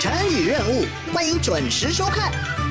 成语任务，欢迎准时收看。